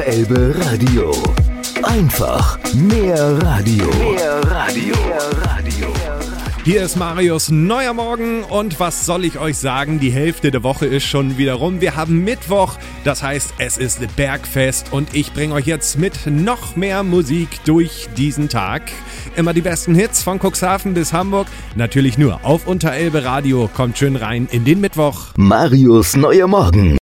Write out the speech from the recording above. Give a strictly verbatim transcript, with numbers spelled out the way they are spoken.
Elbe Radio. Einfach mehr Radio. Mehr Radio. Mehr Radio. Hier ist Marius neuer Morgen und was soll ich euch sagen, die Hälfte der Woche ist schon wieder rum. Wir haben Mittwoch, das heißt es ist Bergfest und ich bringe euch jetzt mit noch mehr Musik durch diesen Tag. Immer die besten Hits von Cuxhaven bis Hamburg, natürlich nur auf Unterelbe Radio. Kommt schön rein in den Mittwoch. Marius neuer Morgen.